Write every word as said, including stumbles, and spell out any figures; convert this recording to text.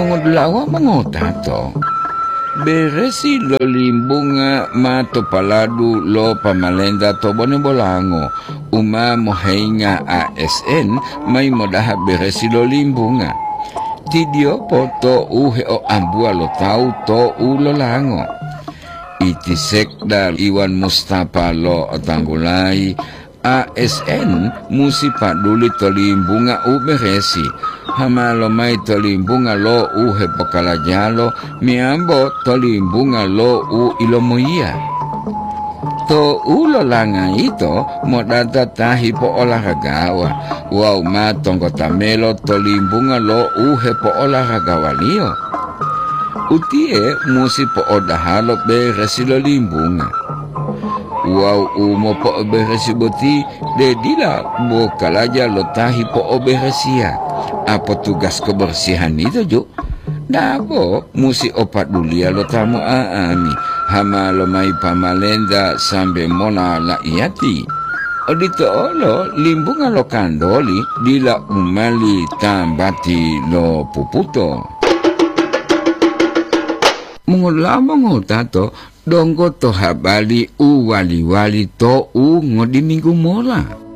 mengudlawa mengotato. Beresi lo limbunga mato paladu lo pamalenda to bone bolango. Uma mohainga A S N mai modaha beresi lo limbunga. Tidio poto uhe o ambua lo tau to ulo lango. Iti sekda Iwan Mustafa lo tanggulai A S N musi paduli to limbunga u beresi. Hama lo mai to limbunga lo uhe pokalajalo miambo to limbunga lo u ilomoia. To ulo langa ito modata tahi po olahragawa. Wow matong kota melo to limbunga lo uhe po olahragawa liyo. Utie musi po odahalo beresi lo limbunga. Wow umo po beresi boti dedila bokalaja lo tahi po oberesia. Apa tugas kebersihan itu jo? Dabo musi opat dulia lo tamu aami. Hama lo mai pamalenda sambe mona la iati. Odito olo limbunga lo kandoli dila umali tambati lo puputo. Mengulama ngotato donggo to habali u wali-wali to u ngodi minggu mola.